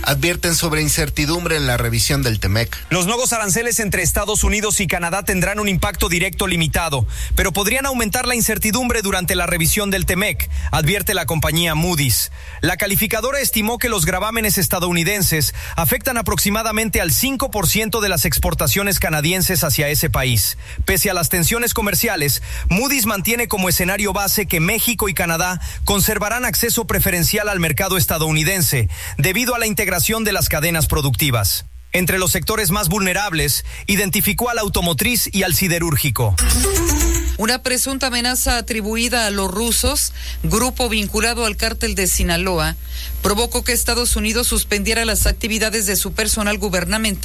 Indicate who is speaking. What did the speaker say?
Speaker 1: Advierten sobre incertidumbre en la revisión del TEMEC.
Speaker 2: Los nuevos aranceles entre Estados Unidos y Canadá tendrán un impacto directo limitado, pero podrían aumentar la incertidumbre durante la revisión del TEMEC, advierte la compañía Moody's. La calificadora estimó que los gravámenes estadounidenses afectan aproximadamente al 5% de las exportaciones canadienses hacia ese país. Pese a las tensiones comerciales, Moody's mantiene como escenario base que México y Canadá conservarán acceso preferencial al mercado estadounidense debido a la integración de las cadenas productivas. Entre los sectores más vulnerables, identificó al automotriz y al siderúrgico.
Speaker 3: Una presunta amenaza atribuida a los rusos, grupo vinculado al cártel de Sinaloa, provocó que Estados Unidos suspendiera las actividades de su personal gubernamental